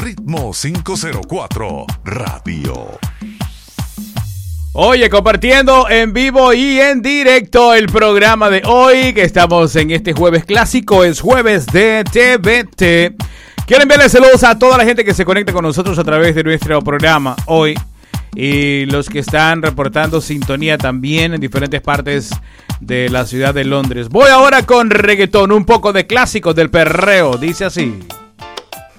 Ritmo 504 Radio. Oye, compartiendo en vivo y en directo el programa de hoy, que estamos en este jueves clásico, es jueves de TVT. Quiero enviarles saludos a toda la gente que se conecta con nosotros a través de nuestro programa hoy y los que están reportando sintonía también en diferentes partes de la ciudad de Londres. Voy ahora con reggaetón, un poco de clásicos del perreo, dice así.